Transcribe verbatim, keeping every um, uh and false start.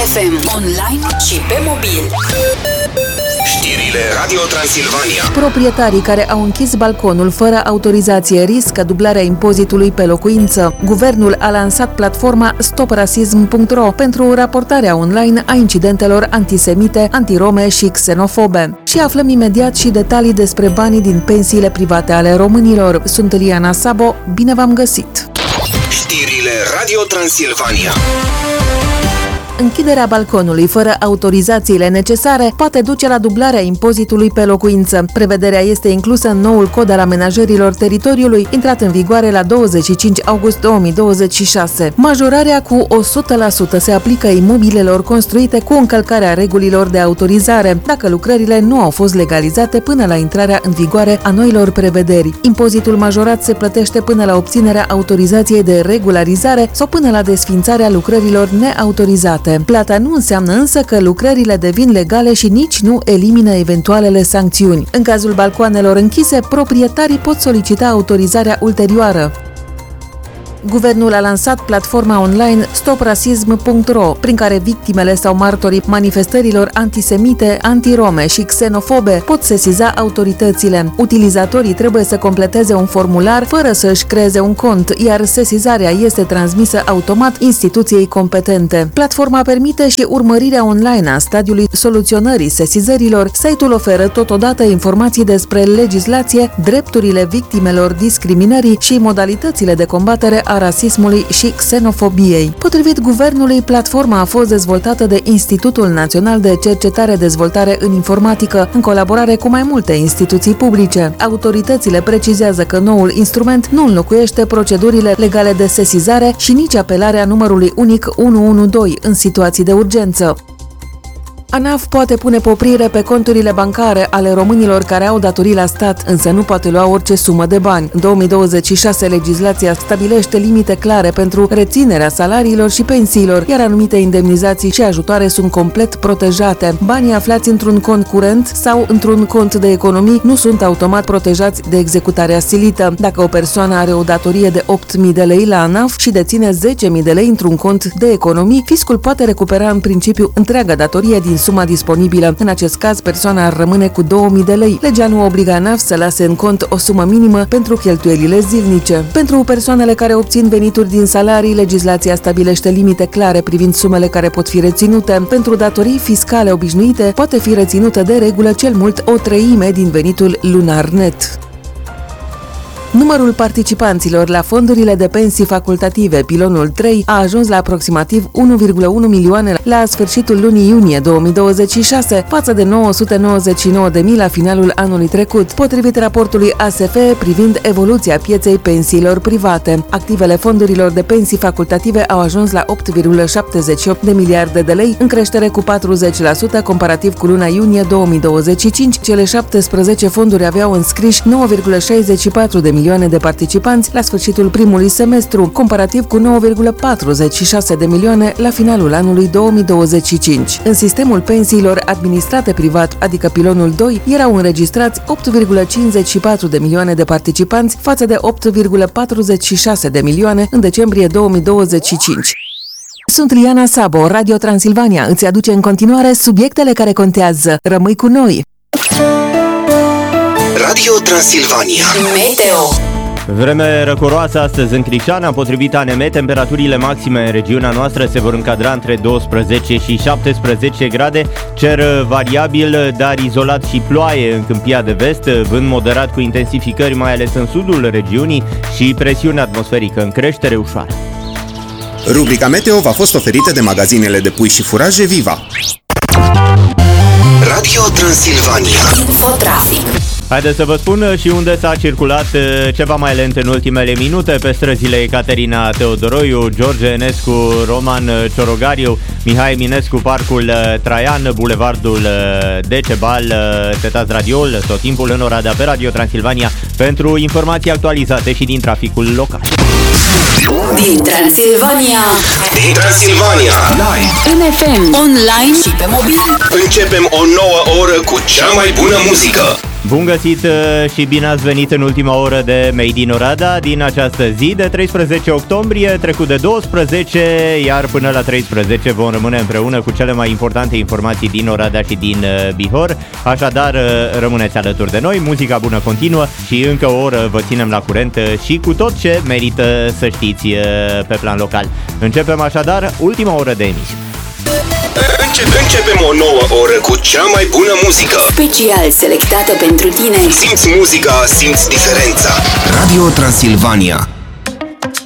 F M, online și pe mobil. Știrile Radio Transilvania. Proprietarii care au închis balconul fără autorizație riscă dublarea impozitului pe locuință. Guvernul a lansat platforma stop rasism punct ro pentru raportarea online a incidentelor antisemite, antirome și xenofobe. Și aflăm imediat și detalii despre banii din pensiile private ale românilor. Sunt Liana Sabo, bine v-am găsit! Știrile Radio Transilvania. Închiderea balconului fără autorizațiile necesare poate duce la dublarea impozitului pe locuință. Prevederea este inclusă în noul cod al amenajărilor teritoriului, intrat în vigoare la douăzeci și cinci august două mii douăzeci și șase. Majorarea cu o sută la sută se aplică imobilelor construite cu încălcarea regulilor de autorizare, dacă lucrările nu au fost legalizate până la intrarea în vigoare a noilor prevederi. Impozitul majorat se plătește până la obținerea autorizației de regularizare sau până la desființarea lucrărilor neautorizate. Plata nu înseamnă însă că lucrările devin legale și nici nu elimină eventualele sancțiuni. În cazul balcoanelor închise, proprietarii pot solicita autorizarea ulterioară. Guvernul a lansat platforma online stop rasism punct ro, prin care victimele sau martorii manifestărilor antisemite, antirome și xenofobe pot sesiza autoritățile. Utilizatorii trebuie să completeze un formular fără să își creeze un cont, iar sesizarea este transmisă automat instituției competente. Platforma permite și urmărirea online a stadiului soluționării sesizărilor. Site-ul oferă totodată informații despre legislație, drepturile victimelor discriminării și modalitățile de combatere a rasismului și xenofobiei. Potrivit guvernului, platforma a fost dezvoltată de Institutul Național de Cercetare-Dezvoltare în Informatică, în colaborare cu mai multe instituții publice. Autoritățile precizează că noul instrument nu înlocuiește procedurile legale de sesizare și nici apelarea numărului unic unu unu doi în situații de urgență. ANAF poate pune poprire pe conturile bancare ale românilor care au datorii la stat, însă nu poate lua orice sumă de bani. În două mii douăzeci și șase, legislația stabilește limite clare pentru reținerea salariilor și pensiilor, iar anumite indemnizații și ajutoare sunt complet protejate. Banii aflați într-un cont curent sau într-un cont de economii nu sunt automat protejați de executarea silită. Dacă o persoană are o datorie de opt mii de lei la ANAF și deține zece mii de lei într-un cont de economii, fiscul poate recupera în principiu întreaga datorie din suma disponibilă. În acest caz, persoana ar rămâne cu două mii de lei. Legea nu obligă ANAF să lase în cont o sumă minimă pentru cheltuielile zilnice. Pentru persoanele care obțin venituri din salarii, legislația stabilește limite clare privind sumele care pot fi reținute. Pentru datorii fiscale obișnuite, poate fi reținută de regulă cel mult o treime din venitul lunar net. Numărul participanților la fondurile de pensii facultative, pilonul trei, a ajuns la aproximativ unu virgulă unu milioane la sfârșitul lunii iunie două mii douăzeci și șase, față de nouă sute nouăzeci și nouă de mii la finalul anului trecut, potrivit raportului A S F privind evoluția pieței pensiilor private. Activele fondurilor de pensii facultative au ajuns la opt virgulă șaptezeci și opt de miliarde de lei, în creștere cu patruzeci la sută comparativ cu luna iunie două mii douăzeci și cinci. Cele șaptesprezece fonduri aveau înscriși nouă virgulă șaizeci și patru de milioane de participanți la sfârșitul primului semestru, comparativ cu nouă virgulă patruzeci și șase de milioane la finalul anului două mii douăzeci și cinci. În sistemul pensiilor administrate privat, adică pilonul doi, erau înregistrați opt virgulă cincizeci și patru de milioane de participanți față de opt virgulă patruzeci și șase de milioane în decembrie două mii douăzeci și cinci. Sunt Liana Sabo, Radio Transilvania îți aduce în continuare subiectele care contează. Rămâi cu noi! Radio Transilvania. Meteo. Vreme răcoroasă astăzi în Crișana, potrivit A N M, temperaturile maxime în regiunea noastră se vor încadra între douăsprezece și șaptesprezece grade, cer variabil, dar izolat și ploaie în Câmpia de Vest, vânt moderat cu intensificări mai ales în sudul regiunii și presiune atmosferică în creștere ușoară. Rubrica Meteo v-a fost oferită de magazinele de pui și furaje Viva. Radio Transilvania. Infotrafic. Haideți să vă spun și unde s-a circulat ceva mai lent în ultimele minute. Pe străzile Ecaterina Teodoroiu, George Enescu, Roman Ciorogariu, Mihai Eminescu, Parcul Traian, Bulevardul Decebal, Tetați Radiol, tot timpul în Oradea pe Radio Transilvania pentru informații actualizate și din traficul local. Din Transilvania. Din Transilvania. Live. În F M, online și pe mobil. Începem o nouă oră cu cea mai bună muzică. Bun găsit și bine ați venit în ultima oră de Made in Oradea din această zi de treisprezece octombrie, trecut de douăsprezece, iar până la treisprezece vom rămâne împreună cu cele mai importante informații din Oradea și din Bihor. Așadar, rămâneți alături de noi, muzica bună continuă și încă o oră vă ținem la curent și cu tot ce merită să știți pe plan local. Începem așadar ultima oră de emisiune. Începem o nouă oră cu cea mai bună muzică. Special selectată pentru tine. Simți muzica, simți diferența. Radio Transilvania.